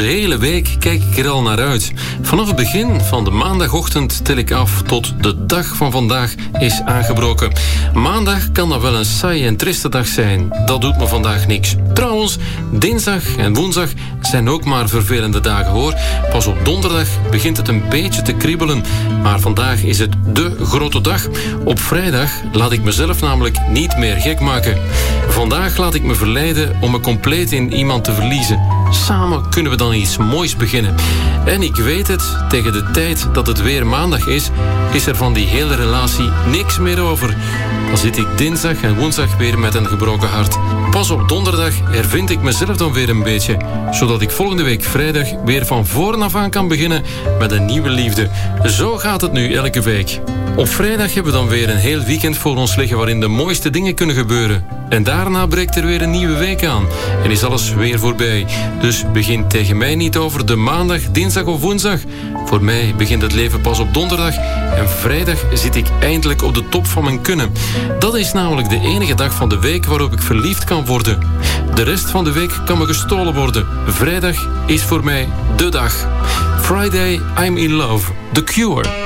De hele week kijk ik er al naar uit. Vanaf het begin van de maandagochtend tel ik af tot de dag van vandaag is aangebroken. Maandag kan dat wel een saaie en triste dag zijn. Dat doet me vandaag niks. Trouwens, dinsdag en woensdag zijn ook maar vervelende dagen hoor. Pas op donderdag begint het een beetje te kriebelen. Maar vandaag is het de grote dag. Op vrijdag laat ik mezelf namelijk niet meer gek maken. Vandaag laat ik me verleiden om me compleet in iemand te verliezen. Samen kunnen we dan iets moois beginnen. En ik weet het, tegen de tijd dat het weer maandag is er van die hele relatie niks meer over. Dan zit ik dinsdag en woensdag weer met een gebroken hart. Pas op donderdag hervind ik mezelf dan weer een beetje, zodat ik volgende week vrijdag weer van voren af aan kan beginnen met een nieuwe liefde. Zo gaat het nu elke week. Op vrijdag hebben we dan weer een heel weekend voor ons liggen waarin de mooiste dingen kunnen gebeuren. En daarna breekt er weer een nieuwe week aan en is alles weer voorbij. Dus begin tegen mij niet over de maandag, dinsdag of woensdag. Voor mij begint het leven pas op donderdag en vrijdag zit ik eindelijk op de top van mijn kunnen. Dat is namelijk de enige dag van de week waarop ik verliefd kan worden. De rest van de week kan me gestolen worden. Vrijdag is voor mij de dag. Friday, I'm in love. The Cure.